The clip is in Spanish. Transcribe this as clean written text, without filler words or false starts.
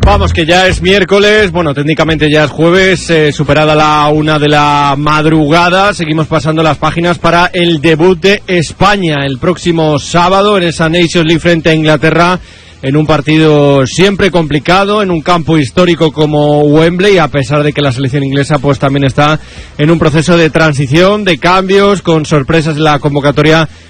Vamos, que ya es miércoles, bueno, técnicamente ya es jueves, superada la 1 de la madrugada, seguimos pasando las páginas para el debut de España el próximo sábado en esa Nations League frente a Inglaterra, en un partido siempre complicado, en un campo histórico como Wembley, a pesar de que la selección inglesa pues también está en un proceso de transición, de cambios, con sorpresas en la convocatoria